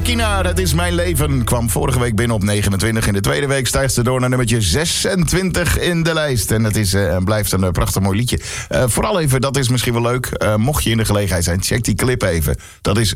Kina, dat is mijn leven. Kwam vorige week binnen op 29. In de tweede week stijgt ze door naar nummertje 26 in de lijst. En het is, blijft een prachtig mooi liedje. Vooral even, dat is misschien wel leuk. Mocht je in de gelegenheid zijn, check die clip even. Dat is